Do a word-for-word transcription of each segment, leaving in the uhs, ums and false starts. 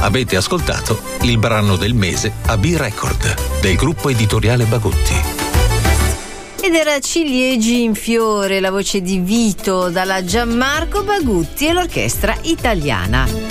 Avete ascoltato il brano del mese a B-Record del gruppo editoriale Bagutti. Ed era Ciliegi in fiore, la voce di Vito dalla Gianmarco Bagutti e l'orchestra italiana.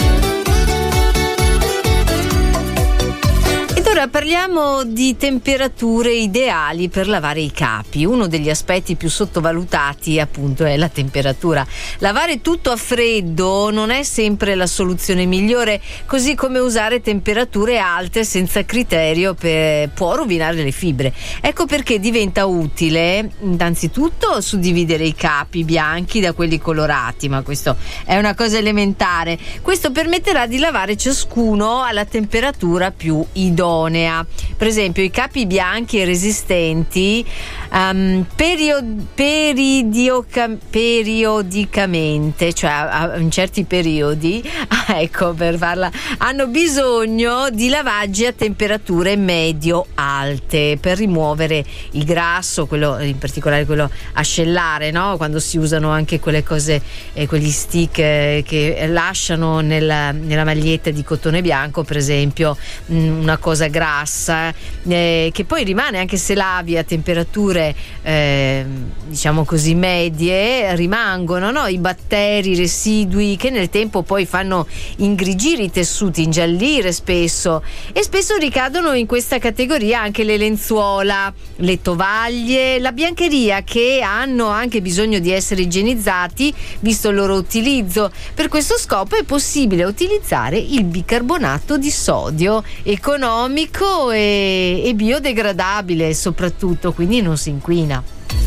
Ora parliamo di temperature ideali per lavare i capi. Uno degli aspetti più sottovalutati appunto è la temperatura. Lavare tutto a freddo non è sempre la soluzione migliore, così come usare temperature alte senza criterio per, può rovinare le fibre. Ecco perché diventa utile innanzitutto suddividere i capi bianchi da quelli colorati, ma questo è una cosa elementare. Questo permetterà di lavare ciascuno alla temperatura più idonea. Per esempio i capi bianchi e resistenti um, period- peridioca- periodicamente, cioè a, a, in certi periodi ecco per farla, hanno bisogno di lavaggi a temperature medio-alte per rimuovere il grasso, quello in particolare quello ascellare, no? Quando si usano anche quelle cose, eh, quegli stick eh, che lasciano nella, nella maglietta di cotone bianco, per esempio, mh, una cosa grassa eh, che poi rimane anche se lavi a temperature eh, diciamo così medie, rimangono, no? I batteri, i residui che nel tempo poi fanno ingrigire i tessuti, ingiallire spesso, e spesso ricadono in questa categoria anche le lenzuola, le tovaglie, la biancheria, che hanno anche bisogno di essere igienizzati visto il loro utilizzo. Per questo scopo è possibile utilizzare il bicarbonato di sodio, economico e, e biodegradabile soprattutto, quindi non si inquina.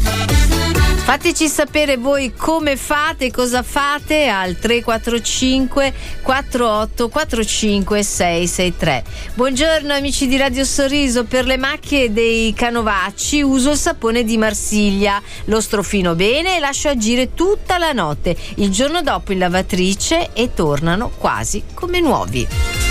Fateci sapere voi come fate, cosa fate al tre quattro cinque quattro otto quattro cinque sei sei tre. Buongiorno amici di Radio Sorriso, per le macchie dei canovacci uso il sapone di Marsiglia, lo strofino bene e lascio agire tutta la notte, il giorno dopo in lavatrice e tornano quasi come nuovi.